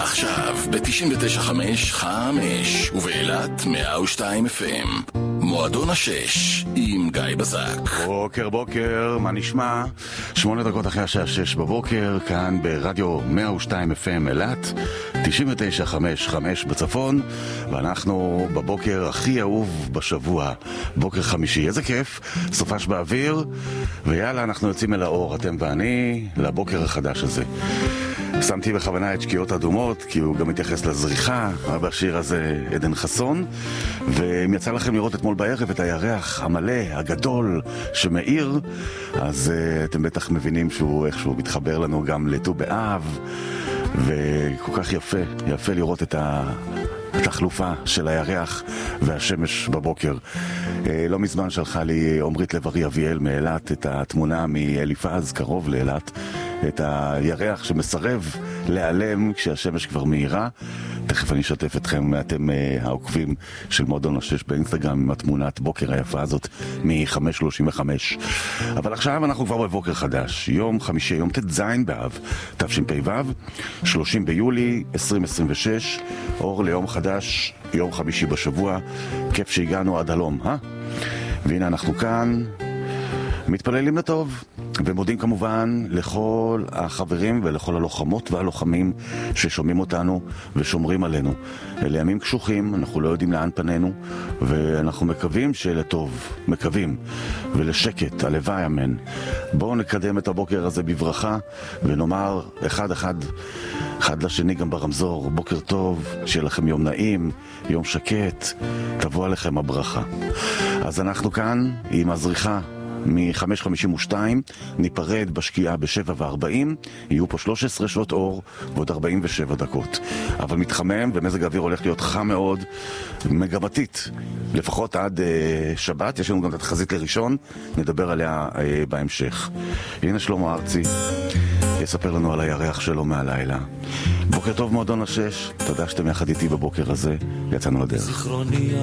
עכשיו ב-99.5 ובאילת 102 FM. מועדון השש עם גיא בזק. בוקר, מה נשמע? 8 דקות אחרי השעה 6 בבוקר, כאן ברדיו 102 FM אילת, 99.5 בצפון, ואנחנו בבוקר הכי אהוב בשבוע, בוקר חמישי. איזה כיף, סופש באוויר, ויאללה, אנחנו יוצאים אל האור, אתם ואני, לבוקר החדש הזה. שמתי בכוונה את שקיעות אדומות, כי הוא גם מתייחס לזריחה, בשיר הזה עדן חסון, ואם יצא לכם לראות אתמול בערב את הירח המלא, הגדול, שמאיר, אז אתם בטח מבינים איכשהו מתחבר לנו גם לט"ו באב, וכל כך יפה לראות את התחלופה של הירח והשמש בבוקר. לא מזמן שלחה לי עומרית לב-ארי אביאל מאילת את התמונה מאליפז, קרוב לאילת, את הירח שמסרב להיעלם כשהשמש כבר מהירה. תכף אני אשתף אתכם, אתם העוקבים של מועדון השש באינסטגרם, עם התמונת בוקר היפה הזאת מ-5:35. אבל עכשיו אנחנו כבר בבוקר חדש, יום חמישי, יום ט"ז באב תשפ"ו, 30 ביולי 2026, אור ליום חדש, יום חמישי בשבוע. כיף שהגענו עד הלום, והנה אנחנו כאן מתפללים לטוב, ומודים כמובן לכל החברים ולכל הלוחמות והלוחמים ששומעים אותנו ושומרים עלינו. אלה ימים קשוחים, אנחנו לא יודעים לאן פנינו, ואנחנו מקווים שלטוב, מקווים, ולשקט, הלוואי אמן. בואו נקדם את הבוקר הזה בברכה, ונאמר אחד לשני גם ברמזור, בוקר טוב, שיהיה לכם יום נעים, יום שקט, תבוא עליכם הברכה. אז אנחנו כאן עם הזריחה מ-5:52, ניפרד בשקיעה ב-7:40, יהיו פה 13 שעות אור ועוד 47 דקות. אבל מתחמם ומזג האוויר הולך להיות חם מאוד, מגמתית, לפחות עד שבת. יש לנו גם את התחזית לראשון, נדבר עליה בהמשך. הנה שלמה ארצי יספר לנו על הירח שלו מהלילה. בוקר טוב מועדון השש, תודה שאתם יחד איתי בבוקר הזה, יצאנו לדרך. זיכרוני